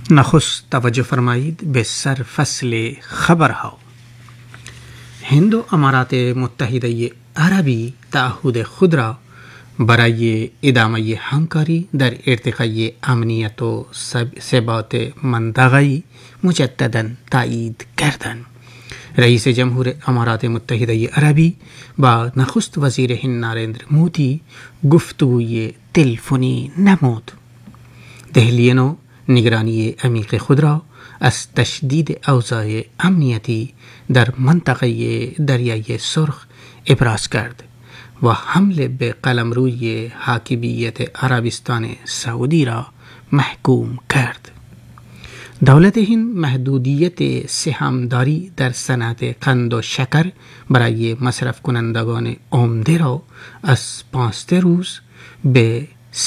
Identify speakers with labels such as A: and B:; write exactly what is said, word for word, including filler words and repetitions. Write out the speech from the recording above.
A: نخست توجه فرمایید به سرفصل خبرها. هند و امارات متحده عربی تعهد خود را برای ادامه همکاری در ارتقای امنیت و ثبات منطقه‌ای مجدداً تایید کردند. رئیس جمهور امارات متحده عربی با نخست وزیر هند نریندر مودی گفتگوی تلفنی نمود. دهلی نو نگرانی عمیق خود را از تشدید اوضاع امنیتی در منطقه دریای سرخ ابراز کرد و حمله به قلمروی حاکمیت عربستان سعودی را محکوم کرد. دولت هند محدودیت سهامداری در صنعت قند و شکر برای مصرف کنندگان عمده را از پانزده روز به